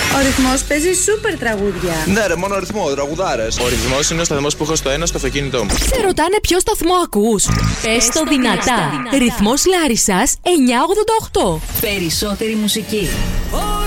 Ο Ρυθμός παίζει σούπερ τραγούδια. Ναι, ρε, μόνο ρυθμό, τραγουδάρες. Ο Ρυθμός είναι ο σταθμός που έχω στο ένα στο αυτοκίνητό μου. Σε ρωτάνε ποιο σταθμό ακούς. Πες το δυνατά. Ρυθμός Λάρισσας 988. Περισσότερη μουσική.